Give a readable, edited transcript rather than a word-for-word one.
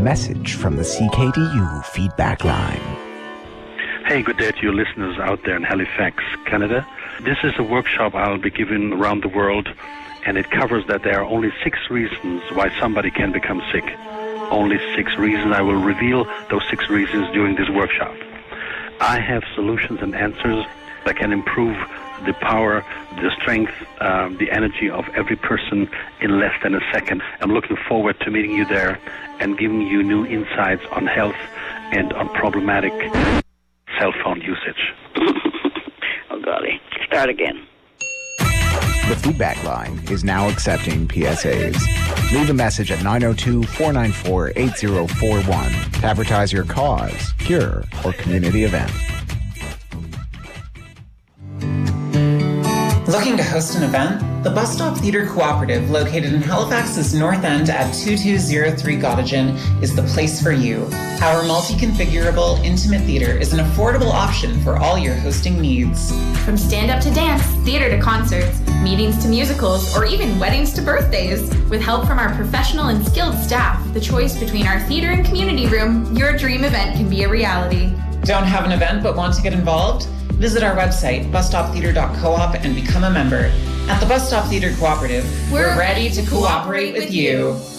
message from the CKDU feedback line. Hey, good day to your listeners out there in Halifax, Canada. This is a workshop I'll be giving around the world, and it covers that there are only 6 reasons why somebody can become sick. Only 6 reasons. I will reveal those 6 reasons during this workshop. I have solutions and answers that can improve the power, the strength, the energy of every person in less than a second. I'm looking forward to meeting you there and giving you new insights on health and on problematic cell phone usage. Oh, golly. Start again. The feedback line is now accepting PSAs. Leave a message at 902-494-8041 to advertise your cause, cure, or community event. Looking to host an event? The Bus Stop Theatre Cooperative, located in Halifax's North End at 2203 Gottingen, is the place for you. Our multi-configurable, intimate theatre is an affordable option for all your hosting needs. From stand-up to dance, theatre to concerts, meetings to musicals, or even weddings to birthdays. With help from our professional and skilled staff, the choice between our theatre and community room, your dream event can be a reality. Don't have an event but want to get involved? Visit our website, busstoptheatre.coop, and become a member. At the Bus Stop Theatre Cooperative, we're ready to cooperate with you.